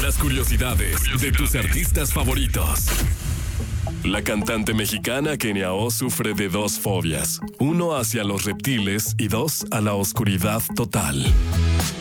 Las curiosidades de tus artistas favoritos. La cantante mexicana Kenia O sufre de 2 fobias. 1 hacia los reptiles y 2 a la oscuridad total.